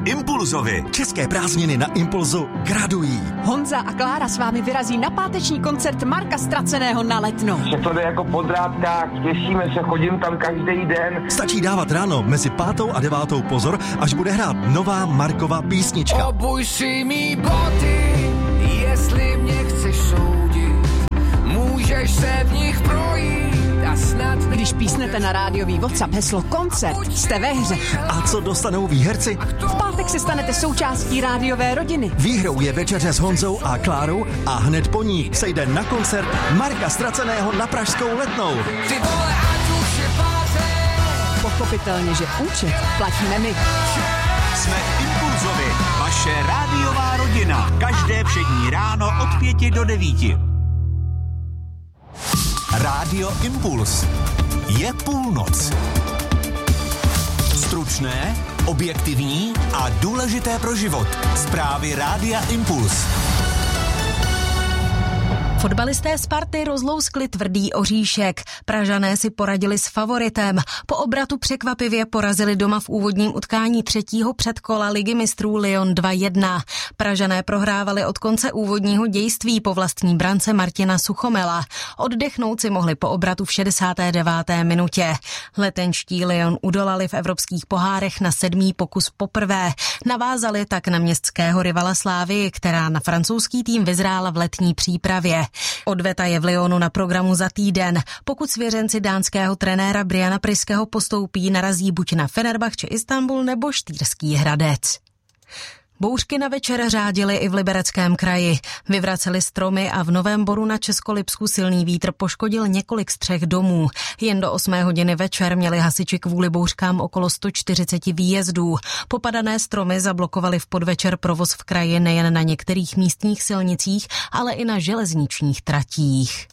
Impulzovi. České prázdniny na Impulzu gradují. Honza a Klára s vámi vyrazí na páteční koncert Marka Ztraceného na Letnou. Že to jde jako po drátkách, těšíme se, chodím tam každý den. Stačí dávat ráno mezi 5. a 9. pozor, až bude hrát nová Markova písnička. Obuj si mý boty, jestli mě chceš soudit, můžeš se v nich projít a snad... Když písnete na rádiový WhatsApp heslo koncert, jste ve hře. A co dostanou výherci? V pátek se stanete součástí rádiové rodiny. Výhrou je večeře s Honzou a Klárou a hned po ní se jde na koncert Marka Ztraceného na pražskou Letnou. Ty vole, ať už je pátek. Pochopitelně, že účet platíme my. Jsme Impulzovi, vaše rádiová rodina. Každé všední ráno od 5 do 9. Rádio Impuls. Je půlnoc. Stručné, objektivní a důležité pro život. Zprávy Rádia Impuls. Fotbalisté Sparty rozlouskli tvrdý oříšek. Pražané si poradili s favoritem. Po obratu překvapivě porazili doma v úvodním utkání 3. předkola Ligy mistrů Lyon 2-1. Pražané prohrávali od konce úvodního dějství po vlastní brance Martina Suchomela. Oddechnout si mohli po obratu v 69. minutě. Letenští Lyon udolali v evropských pohárech na 7. pokus poprvé. Navázali tak na městského rivala Slávii, která na francouzský tým vyzrála v letní přípravě. Odveta je v Lyonu na programu za týden. Pokud svěřenci dánského trenéra Briana Priského postoupí, narazí buď na Fenerbahče Istanbul nebo Štýrský Hradec. Bouřky na večer řádily i v Libereckém kraji. Vyvracely stromy a v Novém Boru na Českolipsku silný vítr poškodil několik střech domů. Jen do 8 hodiny večer měli hasiči kvůli bouřkám okolo 140 výjezdů. Popadané stromy zablokovaly v podvečer provoz v kraji nejen na některých místních silnicích, ale i na železničních tratích.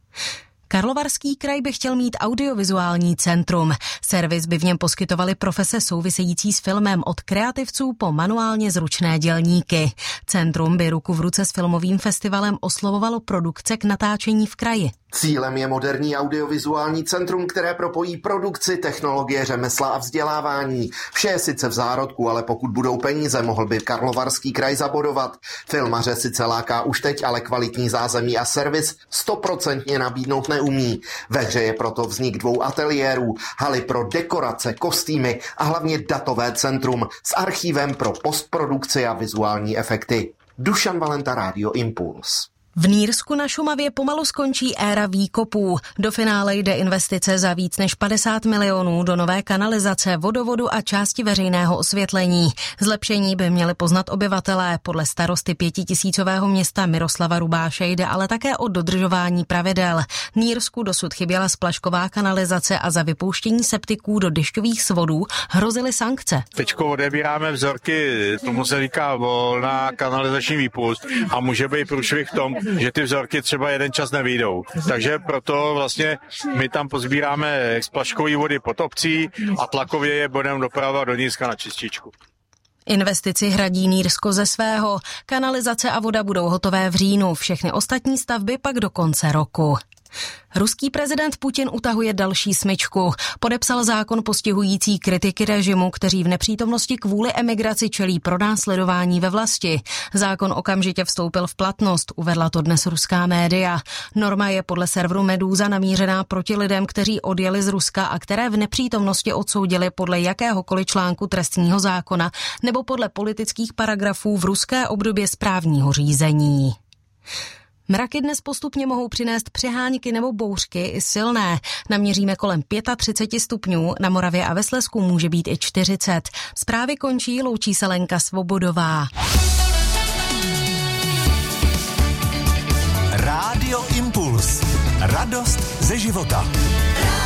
Karlovarský kraj by chtěl mít audiovizuální centrum. Servis by v něm poskytovali profese související s filmem od kreativců po manuálně zručné dělníky. Centrum by ruku v ruce s filmovým festivalem oslovovalo produkce k natáčení v kraji. Cílem je moderní audiovizuální centrum, které propojí produkci, technologie, řemesla a vzdělávání. Vše je sice v zárodku, ale pokud budou peníze, mohl by Karlovarský kraj zabodovat. Filmaře sice láká už teď, ale kvalitní zázemí a servis 100% nabídnout neumí. Ve hře je proto vznik 2 ateliérů, haly pro dekorace, kostýmy a hlavně datové centrum s archívem pro postprodukci a vizuální efekty. Dušan Valenta, Rádio Impuls. V Nýrsku na Šumavě pomalu skončí éra výkopů. Do finále jde investice za víc než 50 milionů do nové kanalizace, vodovodu a části veřejného osvětlení. Zlepšení by měli poznat obyvatelé. Podle starosty 5000ového města Miroslava Rubáše jde ale také o dodržování pravidel. Nýrsku dosud chyběla splašková kanalizace a za vypouštění septiků do dešťových svodů hrozily sankce. Teďko odebíráme vzorky, tomu se říká volná kanalizační výpust a může být průšvih v tom, že ty vzorky třeba jeden čas nevyjdou. Takže proto vlastně my tam pozbíráme splaškové vody pod obcí a tlakově je budeme dopravovat do Nýrska na čističku. Investici hradí Nýrsko ze svého. Kanalizace a voda budou hotové v říjnu, všechny ostatní stavby pak do konce roku. Ruský prezident Putin utahuje další smyčku. Podepsal zákon postihující kritiky režimu, kteří v nepřítomnosti kvůli emigraci čelí pronásledování ve vlasti. Zákon okamžitě vstoupil v platnost, uvedla to dnes ruská média. Norma je podle serveru Medúza namířená proti lidem, kteří odjeli z Ruska a které v nepřítomnosti odsoudili podle jakéhokoliv článku trestního zákona nebo podle politických paragrafů v ruské obdobě správního řízení. Mraky dnes postupně mohou přinést přehánky nebo bouřky i silné. Naměříme kolem 35 stupňů, na Moravě a ve Slezsku může být i 40. Zprávy končí, loučí se Lenka Svobodová. Rádio Impuls. Radost ze života.